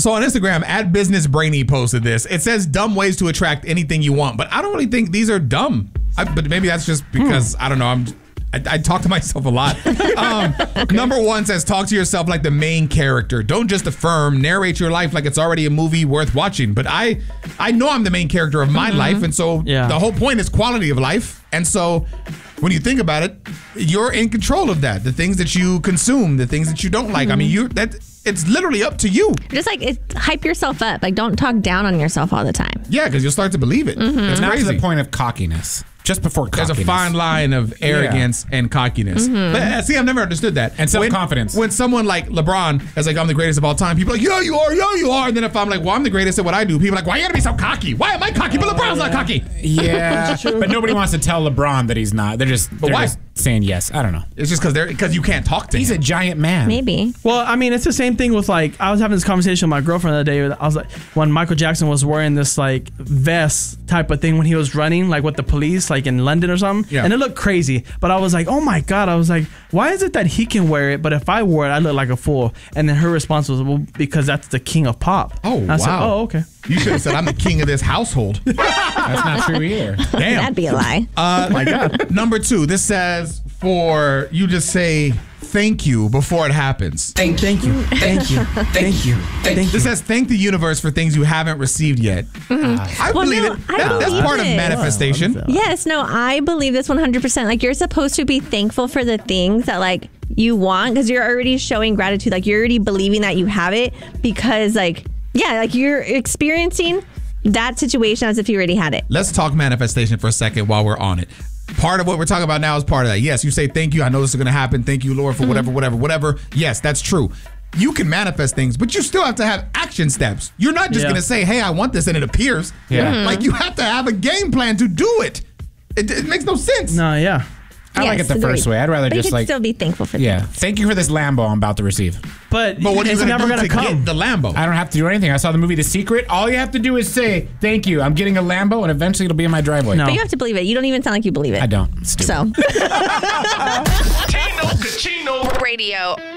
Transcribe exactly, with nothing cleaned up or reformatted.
So on Instagram, at Business Brainy posted this. It says dumb ways to attract anything you want, but I don't really think these are dumb. I, but maybe that's just because, hmm. I don't know, I'm... I, I talk to myself a lot. Um, okay. Number one says, talk to yourself like the main character. Don't just affirm, narrate your life like it's already a movie worth watching. But I I know I'm the main character of my mm-hmm. life, and so yeah. the whole point is quality of life. And so when you think about it, you're in control of that. The things that you consume, the things that you don't like. Mm-hmm. I mean, you that it's literally up to you. Just like it, hype yourself up. Like, don't talk down on yourself all the time. Yeah, because you'll start to believe it. Mm-hmm. It's not to the point of cockiness. Just before cockiness. There's a fine line of arrogance yeah. and cockiness. Mm-hmm. But uh, see, I've never understood that. And self-confidence. When, when someone like LeBron is like, I'm the greatest of all time, people are like, yeah, you are, yeah, you are. And then if I'm like, well, I'm the greatest at what I do, people are like, why you gotta be so cocky? Why am I cocky? But LeBron's not cocky. Yeah, but nobody wants to tell LeBron that he's not. They're just, they're why? just saying yes. I don't know. It's just because they're because you can't talk to he's him. He's a giant man. Maybe. Well, I mean, it's the same thing with like, I was having this conversation with my girlfriend the other day. I was like, when Michael Jackson was wearing this like vest type of thing when he was running, like with the police, like in London or something. Yeah. And it looked crazy. But I was like, oh my God. I was like, why is it that he can wear it, but if I wore it, I look like a fool? And then her response was, well, because that's the king of pop. Oh, and I wow. said, oh, okay. You should have said, I'm the king of this household. That's not true either. Damn. That'd be a lie. Uh, my God. Number two, this says for you just say thank you before it happens. Thank, thank you. Thank you. Thank you. Thank you. This says thank the universe for things you haven't received yet. Mm-hmm. Uh, I well, believe no, it. I That, believe that's part it. of manifestation. Wow, yes, no, I believe this one hundred percent. Like, you're supposed to be thankful for the things that like you want because you're already showing gratitude. Like, you're already believing that you have it because like, yeah, like you're experiencing that situation as if you already had it. Let's talk manifestation for a second while we're on it. Part of what we're talking about now is part of that. Yes, you say thank you. I know this is going to happen. Thank you, Lord, for mm-hmm. whatever, whatever, whatever. Yes, that's true. You can manifest things, but you still have to have action steps. You're not just yeah. going to say, hey, I want this, and it appears. Yeah. Mm-hmm. Like, you have to have a game plan to do it. It, it makes no sense. No, yeah. I yes, like it the agreed. first way. I'd rather but just you can like still be thankful for yeah. things. Thank you for this Lambo I'm about to receive. But, but what are you it's never going to come. get the Lambo? I don't have to do anything. I saw the movie The Secret. All you have to do is say thank you. I'm getting a Lambo, and eventually it'll be in my driveway. No. But you have to believe it. You don't even sound like you believe it. I don't. It's stupid. So. Tino Cucino Radio.